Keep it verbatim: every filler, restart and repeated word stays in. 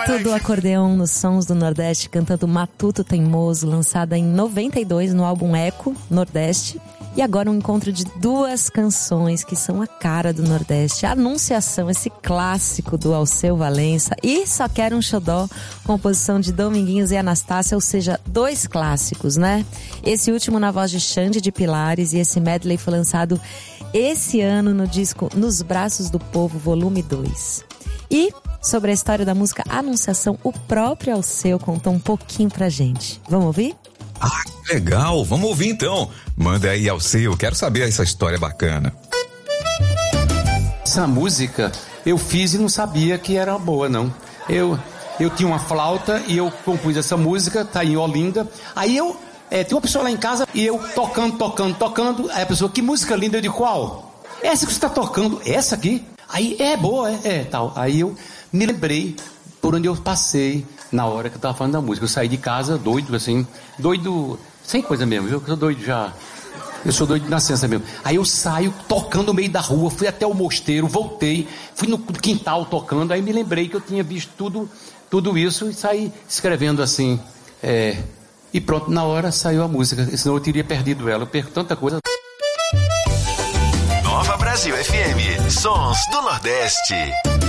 Matuto do acordeão nos Sons do Nordeste, cantando Matuto Teimoso, lançada em noventa e dois no álbum Eco, Nordeste. E agora um encontro de duas canções que são a cara do Nordeste. A Anunciação, esse clássico do Alceu Valença, e Só Quero um Xodó, composição de Dominguinhos e Anastácia, ou seja, dois clássicos, né? Esse último na voz de Xande de Pilares, e esse medley foi lançado esse ano no disco Nos Braços do Povo, volume dois. E sobre a história da música Anunciação, o próprio Alceu contou um pouquinho pra gente. Vamos ouvir? Ah, que legal! Vamos ouvir então. Manda aí, Alceu, quero saber essa história bacana. Essa música eu fiz e não sabia que era boa, não. Eu, eu tinha uma flauta e eu compus essa música, tá em Olinda. Aí eu, é, tem uma pessoa lá em casa e eu tocando, tocando, tocando. Aí a pessoa, que música linda, eu digo, qual? Essa que você tá tocando, essa aqui? Aí, é boa, é, é, tal. Aí eu me lembrei por onde eu passei na hora que eu tava falando da música. Eu saí de casa doido, assim, doido, sem coisa mesmo, viu? Eu sou doido já. Eu sou doido de nascença mesmo. Aí eu saio tocando no meio da rua, fui até o mosteiro, voltei, fui no quintal tocando, aí me lembrei que eu tinha visto tudo, tudo isso e saí escrevendo assim, é, e pronto, na hora saiu a música, senão eu teria perdido ela, eu perco tanta coisa. Nova Brasil F M, Sons do Nordeste.